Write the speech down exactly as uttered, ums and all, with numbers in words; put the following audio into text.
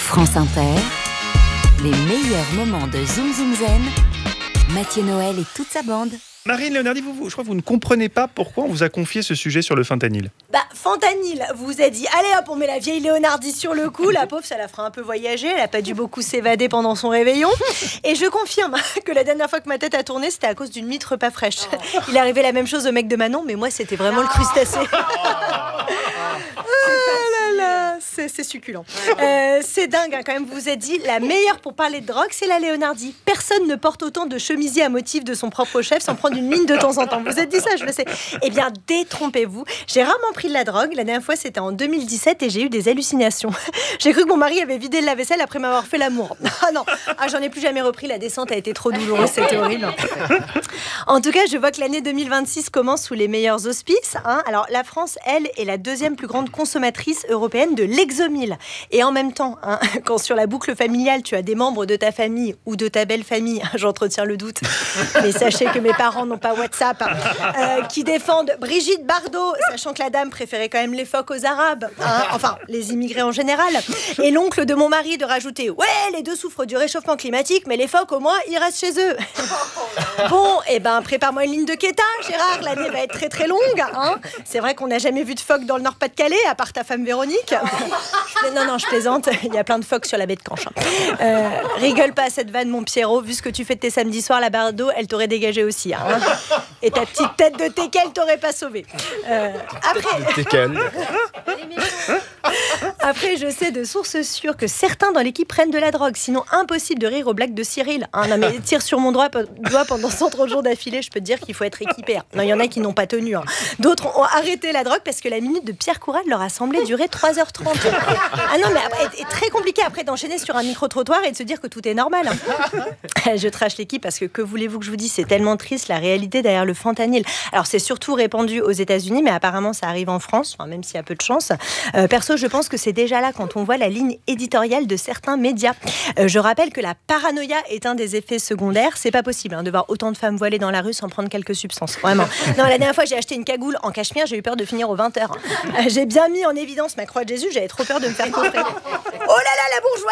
France Inter, les meilleurs moments de Zoom Zoom Zen, Mathieu Noël et toute sa bande. Marine Leonardi, vous, vous, je crois que vous ne comprenez pas pourquoi on vous a confié ce sujet sur le fentanyl. Bah, fentanyl, vous a dit, allez hop, on met la vieille Leonardi sur le coup. La pauvre, ça la fera un peu voyager. Elle a pas dû beaucoup s'évader pendant son réveillon. Et je confirme que la dernière fois que ma tête a tourné, c'était à cause d'une mitre pas fraîche. Il est arrivé la même chose au mec de Manon, mais moi, c'était vraiment le crustacé. C'est, c'est succulent. Euh, c'est dingue, hein, quand même. Vous a dit, la meilleure pour parler de drogue, c'est la Leonardi. Personne ne porte autant de chemisiers à motif de son propre chef sans prendre une mine de temps en temps. Vous a dit ça, je le sais. Eh bien, détrompez-vous. J'ai rarement pris de la drogue. La dernière fois, c'était en deux mille dix-sept et j'ai eu des hallucinations. J'ai cru que mon mari avait vidé le lave-vaisselle après m'avoir fait l'amour. Ah non, ah, j'en ai plus jamais repris. La descente a été trop douloureuse. C'était horrible. En tout cas, je vois que l'année deux mille vingt-six commence sous les meilleurs auspices. Hein. Alors, la France, elle, est la deuxième plus grande consommatrice européenne de l'exomil. Et en même temps, hein, quand sur la boucle familiale, tu as des membres de ta famille ou de ta belle famille, j'entretiens le doute, mais sachez que mes parents n'ont pas WhatsApp, euh, qui défendent Brigitte Bardot, sachant que la dame préférait quand même les phoques aux Arabes, hein, enfin, les immigrés en général, et l'oncle de mon mari de rajouter « Ouais, les deux souffrent du réchauffement climatique, mais les phoques, au moins, ils restent chez eux. » Bon, eh ben, prépare-moi une ligne de Quéta, Gérard, l'année va être très très longue. Hein. C'est vrai qu'on n'a jamais vu de phoques dans le Nord-Pas-de-Calais, à part ta femme Véronique. Je non, non, je plaisante, il y a plein de phoques sur la baie de Canche. Euh, rigole pas à cette vanne, mon Pierrot, vu ce que tu fais de tes samedis soirs, la Bardot, elle t'aurait dégagé aussi. Hein. Et ta petite tête de teckel t'aurait pas sauvé. Euh, après... Teckel. Après, je sais de sources sûres que certains dans l'équipe prennent de la drogue, sinon impossible de rire aux blagues de Cyril. Hein, non mais tire sur mon doigt, doigt pendant cent trente jours d'affilée, je peux te dire qu'il faut être équipé. Non, il y en a qui n'ont pas tenu. Hein. D'autres ont arrêté la drogue parce que la minute de Pierre Courade leur a semblé durer trois heures trente. Ah non, mais c'est très compliqué après d'enchaîner sur un micro-trottoir et de se dire que tout est normal. Hein. Je trash l'équipe parce que, que voulez-vous que je vous dise, c'est tellement triste la réalité derrière le fentanyl. Alors c'est surtout répandu aux États-Unis, mais apparemment ça arrive en France, enfin, même s'il y a peu de chance. Euh, perso, je pense que c'est déjà là quand on voit la ligne éditoriale de certains médias. Euh, je rappelle que la paranoïa est un des effets secondaires. C'est pas possible hein, de voir autant de femmes voilées dans la rue sans prendre quelques substances. Vraiment. Non, la dernière fois j'ai acheté une cagoule en cachemire, j'ai eu peur de finir aux vingt heures. Euh, j'ai bien mis en évidence ma croix de Jésus, j'avais trop peur de me faire coffrer. Oh là là, la bourgeoisie!